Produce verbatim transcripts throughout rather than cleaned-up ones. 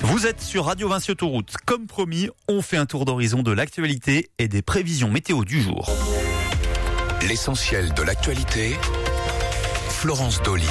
Vous êtes sur Radio Vinci Autoroute. Comme promis, on fait un tour d'horizon de l'actualité et des prévisions météo du jour. L'essentiel de l'actualité, Florence Dolly.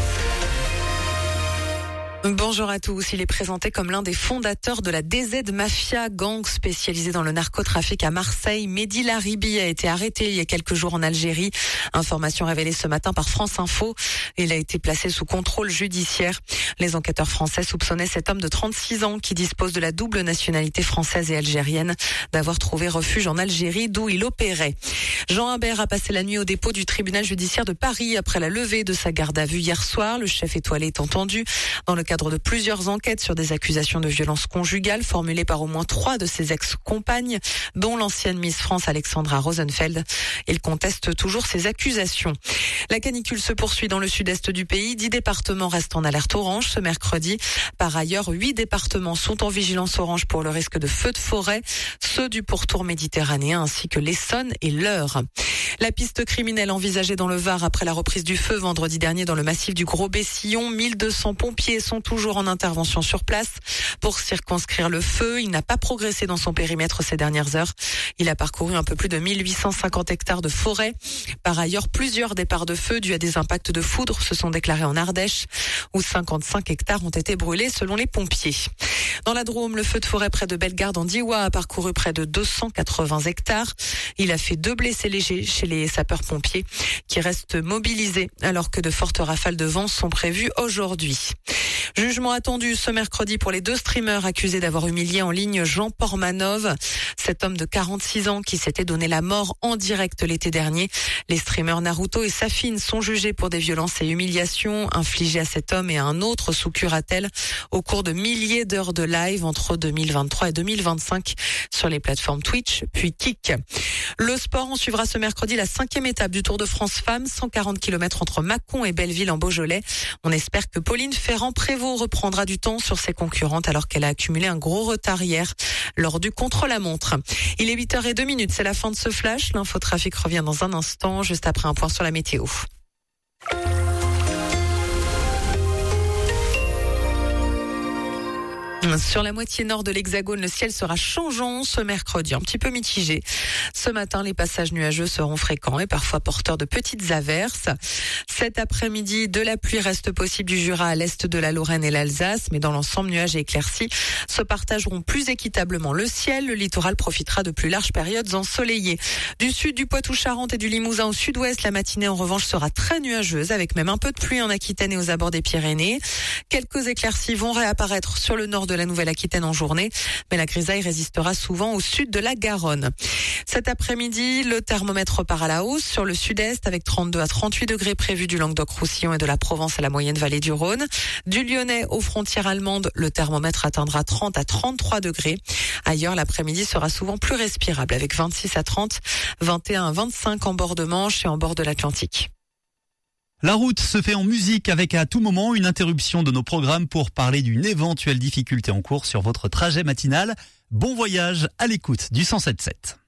Bonjour à tous. Il est présenté comme l'un des fondateurs de la D Z Mafia, gang spécialisé dans le narcotrafic à Marseille. Mehdi Laribi a été arrêté il y a quelques jours en Algérie. Information révélée ce matin par France Info. Il a été placé sous contrôle judiciaire. Les enquêteurs français soupçonnaient cet homme de trente-six ans qui dispose de la double nationalité française et algérienne d'avoir trouvé refuge en Algérie d'où il opérait. Jean Imbert a passé la nuit au dépôt du tribunal judiciaire de Paris après la levée de sa garde à vue hier soir. Le chef étoilé est entendu dans le cadre de plusieurs enquêtes sur des accusations de violence conjugale formulées par au moins trois de ses ex-compagnes, dont l'ancienne Miss France Alexandra Rosenfeld. Il conteste toujours ces accusations. La canicule se poursuit dans le sud-est du pays. Dix départements restent en alerte orange ce mercredi. Par ailleurs, huit départements sont en vigilance orange pour le risque de feux de forêt, ceux du pourtour méditerranéen ainsi que l'Essonne et l'Eure. La piste criminelle envisagée dans le Var après la reprise du feu vendredi dernier dans le massif du Gros-Bessillon. mille deux cents pompiers sont toujours en intervention sur place pour circonscrire le feu. Il n'a pas progressé dans son périmètre ces dernières heures. Il a parcouru un peu plus de mille huit cent cinquante hectares de forêt. Par ailleurs, plusieurs départs de feu dus à des impacts de foudre se sont déclarés en Ardèche, où cinquante-cinq hectares ont été brûlés selon les pompiers. Dans la Drôme, le feu de forêt près de Bellegarde en Diois a parcouru près de deux cent quatre-vingts hectares. Il a fait deux blessés légers chez les sapeurs-pompiers qui restent mobilisés alors que de fortes rafales de vent sont prévues aujourd'hui. Jugement attendu ce mercredi pour les deux streamers accusés d'avoir humilié en ligne Jean Pormanov. Cet homme de quarante-six ans qui s'était donné la mort en direct l'été dernier. Les streamers Naruto et Safin sont jugés pour des violences et humiliations infligées à cet homme et à un autre sous curatelle au cours de milliers d'heures de live entre deux mille vingt-trois et deux mille vingt-cinq sur les plateformes Twitch puis Kik. Le sport, on suivra ce mercredi la cinquième étape du Tour de France Femmes, cent quarante kilomètres entre Mâcon et Belleville en Beaujolais. On espère que Pauline Ferrand-Prévot reprendra du temps sur ses concurrentes alors qu'elle a accumulé un gros retard hier lors du contre-la-montre. Il est huit heures zéro deux, c'est la fin de ce flash. L'infotrafic revient dans un instant, juste après un point sur la météo. Sur la moitié nord de l'Hexagone, le ciel sera changeant ce mercredi, un petit peu mitigé. Ce matin, les passages nuageux seront fréquents et parfois porteurs de petites averses. Cet après-midi, de la pluie reste possible du Jura à l'est de la Lorraine et l'Alsace, mais dans l'ensemble, nuages et éclaircies se partageront plus équitablement le ciel. Le littoral profitera de plus larges périodes ensoleillées. Du sud du Poitou-Charentes et du Limousin au sud-ouest, la matinée en revanche sera très nuageuse avec même un peu de pluie en Aquitaine et aux abords des Pyrénées. Quelques éclaircies vont réapparaître sur le nord de la Nouvelle-Aquitaine en journée, mais la grisaille résistera souvent au sud de la Garonne. Cet après-midi, le thermomètre repart à la hausse sur le sud-est avec trente-deux à trente-huit degrés prévus du Languedoc-Roussillon et de la Provence à la moyenne vallée du Rhône. Du Lyonnais aux frontières allemandes, le thermomètre atteindra trente à trente-trois degrés. Ailleurs, l'après-midi sera souvent plus respirable avec vingt-six à trente, vingt et un à vingt-cinq en bord de Manche et en bord de l'Atlantique. La route se fait en musique avec à tout moment une interruption de nos programmes pour parler d'une éventuelle difficulté en cours sur votre trajet matinal. Bon voyage à l'écoute du cent sept sept.